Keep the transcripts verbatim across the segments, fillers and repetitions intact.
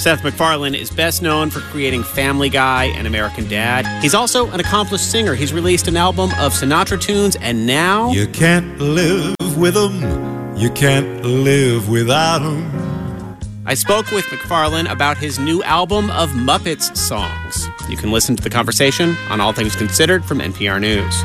Seth MacFarlane is best known for creating Family Guy and American Dad. He's also an accomplished singer. He's released an album of Sinatra tunes, and now... You can't live with them. You can't live without them. I spoke with MacFarlane about his new album of Muppets songs. You can listen to the conversation on All Things Considered from N P R News.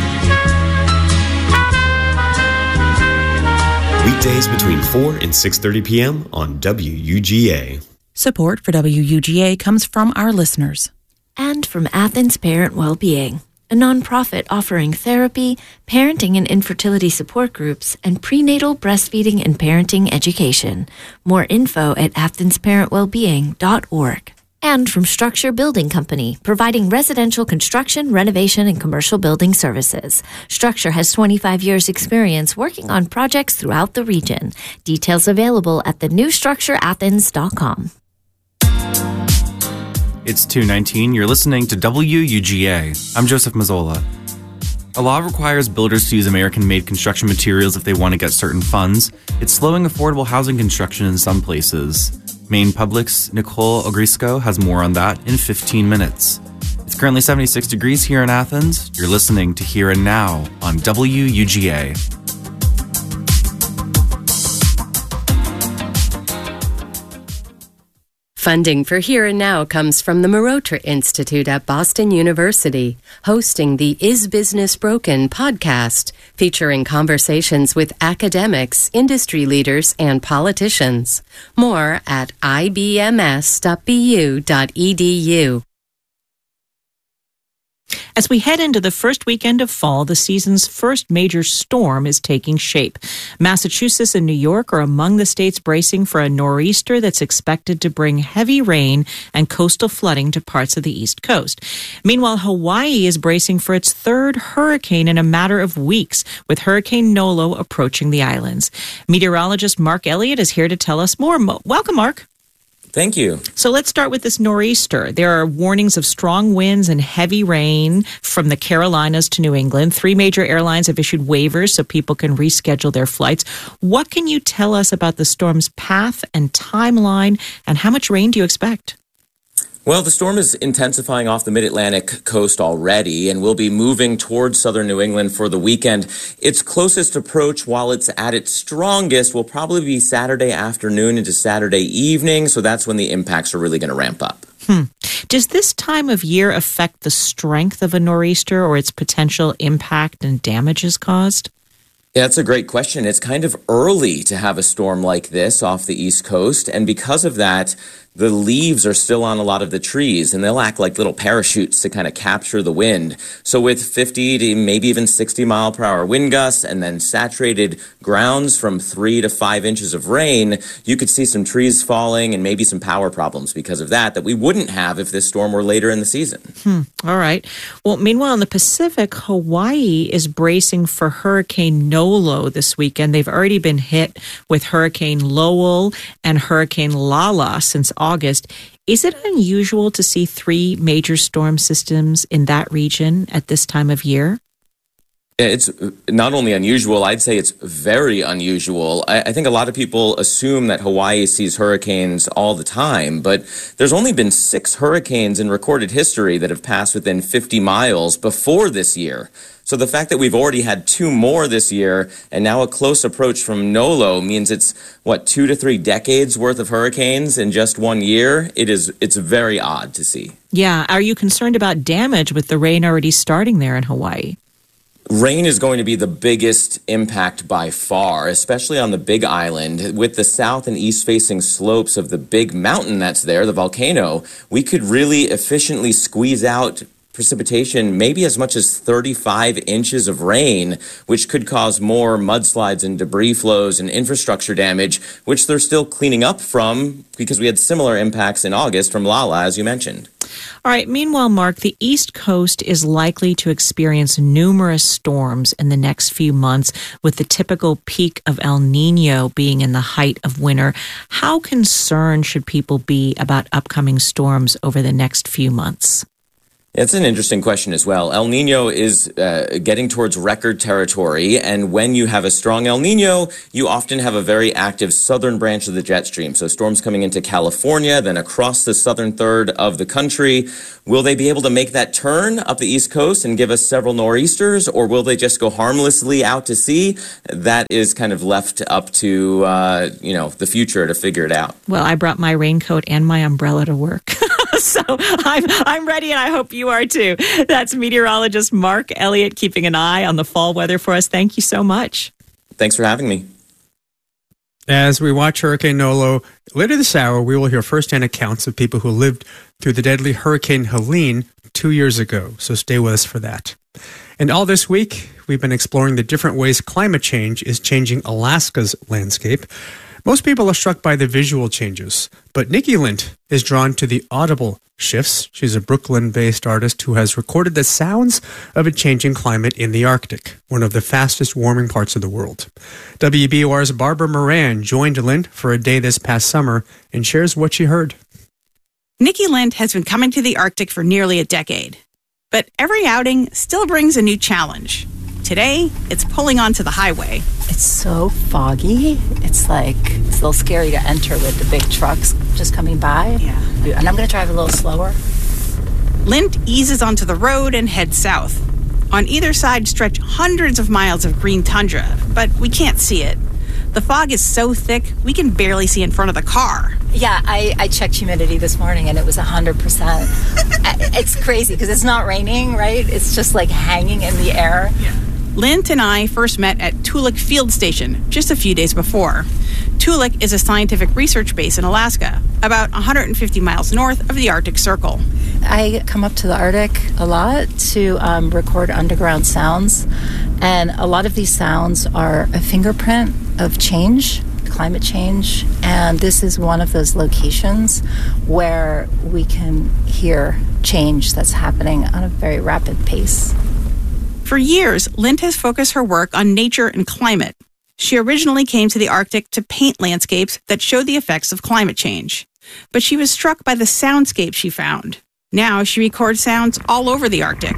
Weekdays between four and six thirty p.m. on W U G A. Support for W U G A comes from our listeners. And from Athens Parent Wellbeing, a nonprofit offering therapy, parenting and infertility support groups, and prenatal breastfeeding and parenting education. More info at athens parent wellbeing dot org. And from Structure Building Company, providing residential construction, renovation, and commercial building services. Structure has twenty-five years experience working on projects throughout the region. Details available at the new structure athens dot com. It's two nineteen. You're listening to W U G A. I'm Joseph Mazzola. A law requires builders to use American-made construction materials if they want to get certain funds. It's slowing affordable housing construction in some places. Maine Public's Nicole Ogrisco has more on that in fifteen minutes. It's currently seventy-six degrees here in Athens. You're listening to Here and Now on W U G A. Funding for Here and Now comes from the Marotra Institute at Boston University, hosting the Is Business Broken podcast, featuring conversations with academics, industry leaders, and politicians. More at I B M S dot B U dot E D U. As we head into the first weekend of fall, the season's first major storm is taking shape. Massachusetts and New York are among the states bracing for a nor'easter that's expected to bring heavy rain and coastal flooding to parts of the East Coast. Meanwhile, Hawaii is bracing for its third hurricane in a matter of weeks, with Hurricane Nolo approaching the islands. Meteorologist Mark Elliott is here to tell us more. Welcome, Mark. Thank you. So let's start with this nor'easter. There are warnings of strong winds and heavy rain from the Carolinas to New England. Three major airlines have issued waivers so people can reschedule their flights. What can you tell us about the storm's path and timeline, and how much rain do you expect? Well, the storm is intensifying off the mid-Atlantic coast already and will be moving towards southern New England for the weekend. Its closest approach, while it's at its strongest, will probably be Saturday afternoon into Saturday evening, so that's when the impacts are really going to ramp up. Hmm. Does this time of year affect the strength of a nor'easter or its potential impact and damages caused? Yeah, that's a great question. It's kind of early to have a storm like this off the East Coast, and because of that, the leaves are still on a lot of the trees, and they'll act like little parachutes to kind of capture the wind. So with fifty to maybe even sixty mile per hour wind gusts and then saturated grounds from three to five inches of rain, you could see some trees falling and maybe some power problems because of that that we wouldn't have if this storm were later in the season. Hmm. All right. Well, meanwhile, in the Pacific, Hawaii is bracing for Hurricane Nolo this weekend. They've already been hit with Hurricane Lowell and Hurricane Lala since August. Is it unusual to see three major storm systems in that region at this time of year? It's not only unusual, I'd say it's very unusual. I, I think a lot of people assume that Hawaii sees hurricanes all the time, but there's only been six hurricanes in recorded history that have passed within fifty miles before this year. So the fact that we've already had two more this year and now a close approach from Nolo means it's, what, two to three decades worth of hurricanes in just one year? It is, it's very odd to see. Yeah. Are you concerned about damage with the rain already starting there in Hawaii? Rain is going to be the biggest impact by far, especially on the Big Island. With the south and east-facing slopes of the big mountain that's there, the volcano, we could really efficiently squeeze out precipitation, maybe as much as thirty-five inches of rain, which could cause more mudslides and debris flows and infrastructure damage, which they're still cleaning up from because we had similar impacts in August from Lala, as you mentioned. All right. Meanwhile, Mark, the East Coast is likely to experience numerous storms in the next few months, with the typical peak of El Nino being in the height of winter. How concerned should people be about upcoming storms over the next few months? It's an interesting question as well. El Nino is uh, getting towards record territory, and when you have a strong El Nino, you often have a very active southern branch of the jet stream. So storms coming into California, then across the southern third of the country. Will they be able to make that turn up the East Coast and give us several nor'easters, or will they just go harmlessly out to sea? That is kind of left up to, uh, you know, the future to figure it out. Well, I brought my raincoat and my umbrella to work. So I'm I'm ready, and I hope you are too. That's meteorologist Mark Elliott keeping an eye on the fall weather for us. Thank you so much. Thanks for having me. As we watch Hurricane Nolo, later this hour, we will hear firsthand accounts of people who lived through the deadly Hurricane Helene two years ago. So stay with us for that. And all this week, we've been exploring the different ways climate change is changing Alaska's landscape. Most people are struck by the visual changes, but Nikki Lint is drawn to the audible shifts. She's a Brooklyn-based artist who has recorded the sounds of a changing climate in the Arctic, one of the fastest warming parts of the world. W B O R's Barbara Moran joined Lint for a day this past summer and shares what she heard. Nikki Lint has been coming to the Arctic for nearly a decade, but every outing still brings a new challenge. Today, it's pulling onto the highway. It's so foggy. It's like, it's a little scary to enter with the big trucks just coming by. Yeah. And I'm going to drive a little slower. Lint eases onto the road and heads south. On either side stretch hundreds of miles of green tundra, but we can't see it. The fog is so thick, we can barely see in front of the car. Yeah, I, I checked humidity this morning, and it was one hundred percent. It's crazy, because it's not raining, right? It's just like hanging in the air. Yeah. Lint and I first met at Toolik Field Station just a few days before. Toolik is a scientific research base in Alaska, about one hundred fifty miles north of the Arctic Circle. I come up to the Arctic a lot to um, record underground sounds, and a lot of these sounds are a fingerprint of change, climate change, and this is one of those locations where we can hear change that's happening on a very rapid pace. For years, Lint has focused her work on nature and climate. She originally came to the Arctic to paint landscapes that show the effects of climate change. But she was struck by the soundscape she found. Now she records sounds all over the Arctic,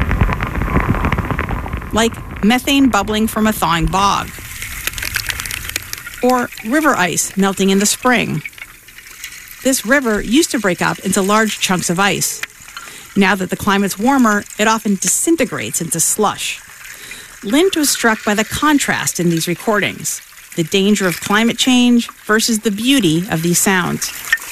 like methane bubbling from a thawing bog, or river ice melting in the spring. This river used to break up into large chunks of ice. Now that the climate's warmer, it often disintegrates into slush. Lint was struck by the contrast in these recordings, the danger of climate change versus the beauty of these sounds.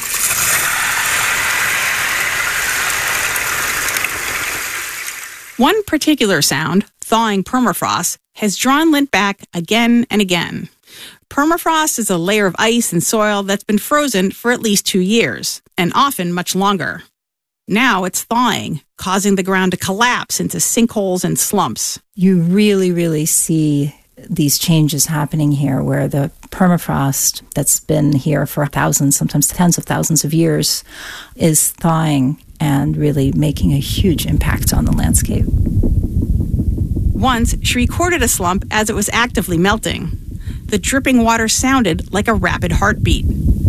One particular sound, thawing permafrost, has drawn Lint back again and again. Permafrost is a layer of ice and soil that's been frozen for at least two years, and often much longer. Now it's thawing, causing the ground to collapse into sinkholes and slumps. You really, really see these changes happening here where the permafrost that's been here for thousands, sometimes tens of thousands of years, is thawing and really making a huge impact on the landscape. Once, she recorded a slump as it was actively melting. The dripping water sounded like a rapid heartbeat.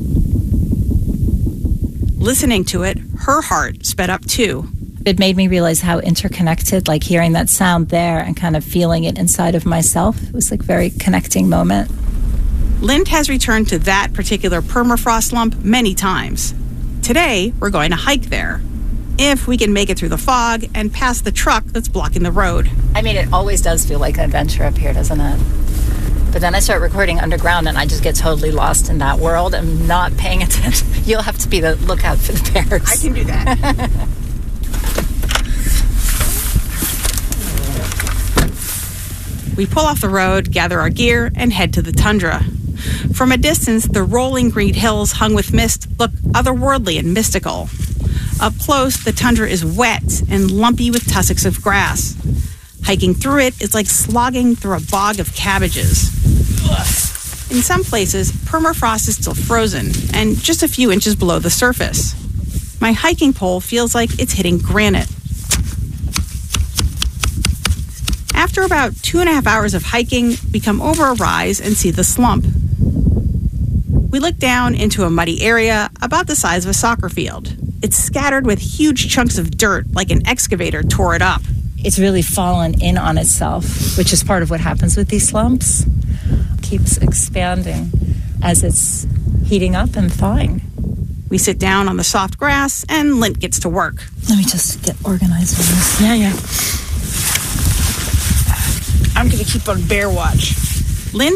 Listening to it, her heart sped up too. It made me realize how interconnected, like hearing that sound there and kind of feeling it inside of myself. It was like a very connecting moment. Lint has returned to that particular permafrost lump many times. Today, we're going to hike there, if we can make it through the fog and past the truck that's blocking the road. I mean, it always does feel like an adventure up here, doesn't it? But then I start recording underground and I just get totally lost in that world. I'm not paying attention. You'll have to be the lookout for the bears. I can do that. We pull off the road, gather our gear, and head to the tundra. From a distance, the rolling green hills hung with mist look otherworldly and mystical. Up close, the tundra is wet and lumpy with tussocks of grass. Hiking through it is like slogging through a bog of cabbages. In some places, permafrost is still frozen and just a few inches below the surface. My hiking pole feels like it's hitting granite. After about two and a half hours of hiking, we come over a rise and see the slump. We look down into a muddy area about the size of a soccer field. it's scattered with huge chunks of dirt, like an excavator tore it up. It's really fallen in on itself, which is part of what happens with these slumps. It keeps expanding as it's heating up and thawing. We sit down on the soft grass, and Lint gets to work. Let me just get organized on this. Yeah, yeah. I'm going to keep on bear watch. Lint